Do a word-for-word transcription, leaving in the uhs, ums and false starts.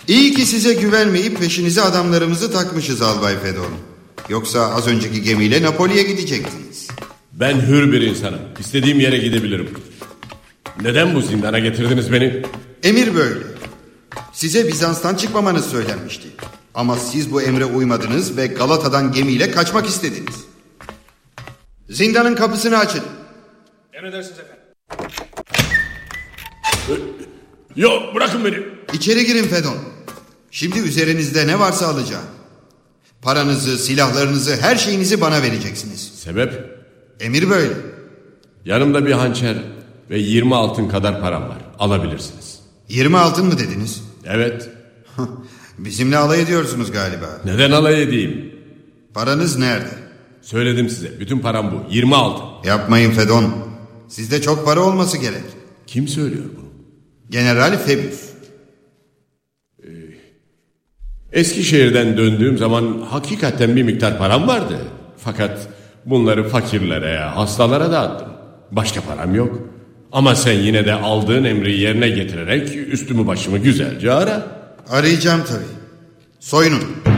İyi ki size güvenmeyip peşinize adamlarımızı takmışız Albay Fedon. Yoksa az önceki gemiyle Napoli'ye gidecektiniz. Ben hür bir insanım. İstediğim yere gidebilirim. Neden bu zindana getirdiniz beni? Emir böyle. Size Bizans'tan çıkmamanız söylenmişti. Ama siz bu emre uymadınız ve Galata'dan gemiyle kaçmak istediniz. Zindanın kapısını açın. Emredersiniz efendim. Yok, bırakın beni. İçeri girin Fedon. Şimdi üzerinizde ne varsa alacağım. Paranızı, silahlarınızı, her şeyinizi bana vereceksiniz. Sebep? Emir böyle. Yanımda bir hançer ve yirmi altın kadar param var. Alabilirsiniz. Yirmi altın mı dediniz? Evet. Bizimle alay ediyorsunuz galiba. Neden alay edeyim? Paranız nerede? Söyledim size. Bütün param bu. yirmi altın. Yapmayın Fedon. Sizde çok para olması gerek. Kim söylüyor bunu? General Fabius. Ee, Eskişehir'den döndüğüm zaman hakikaten bir miktar param vardı. Fakat bunları fakirlere, hastalara dağıttım. Başka param yok. Ama sen yine de aldığın emri yerine getirerek üstümü başımı güzelce ara. Arayacağım tabii. Soyunun.